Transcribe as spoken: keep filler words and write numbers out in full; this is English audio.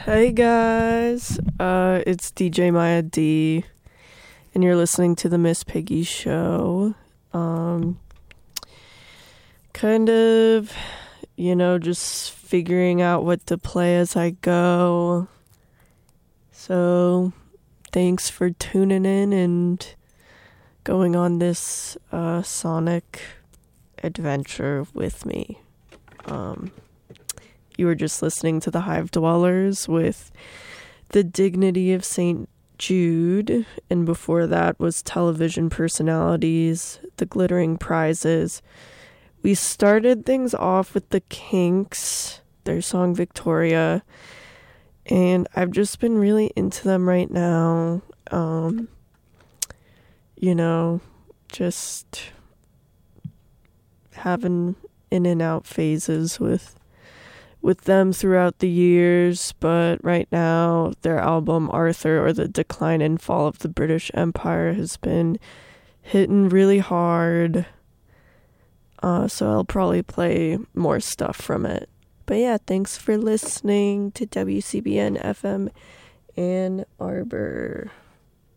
Hey guys, uh, it's D J Maya D, and you're listening to the Miss Piggy Show. Um, kind of, you know, just figuring out what to play as I go. So, thanks for tuning in and going on this uh, sonic adventure with me. Um... You were just listening to the Hive Dwellers with The Dignity of Saint Jude, and before that was Television Personalities, The Glittering Prizes. We started things off with the Kinks, their song Victoria, and I've just been really into them right now. Um, you know, just having in and out phases with with them throughout the years, but right now their album Arthur, or The Decline and Fall of the British Empire, has been hitting really hard. Uh, so I'll probably play more stuff from it. But yeah, thanks for listening to W C B N F M Ann Arbor.